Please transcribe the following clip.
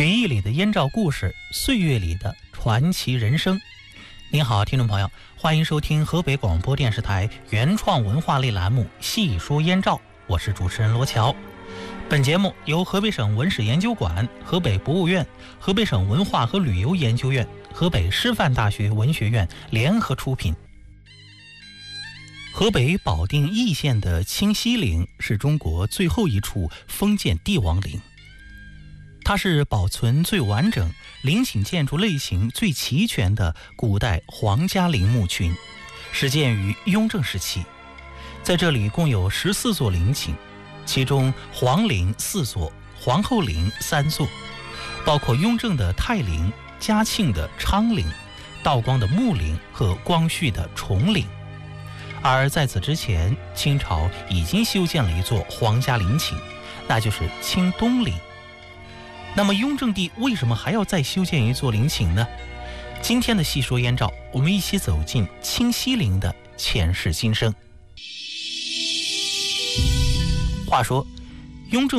曲艺里的燕赵故事，岁月里的传奇人生。您好，听众朋友，欢迎收听河北广播电视台原创文化类栏目《细说燕赵》，我是主持人罗乔。本节目由河北省文史研究馆、河北博物院、河北省文化和旅游研究院、河北师范大学文学院联合出品。河北保定易县的清西陵是中国最后一处封建帝王陵，它是保存最完整、陵寝建筑类型最齐全的古代皇家陵墓群，始建于雍正时期。在这里共有14座陵寝，其中皇陵4座，皇后陵3座，包括雍正的泰陵、嘉庆的昌陵、道光的穆陵和光绪的崇陵。而在此之前，清朝已经修建了一座皇家陵寝，那就是清东陵。那么雍正帝为什么还要再修建一座陵寝呢？今天的细说燕赵，我们一起走进清西陵的前世今生。话说雍正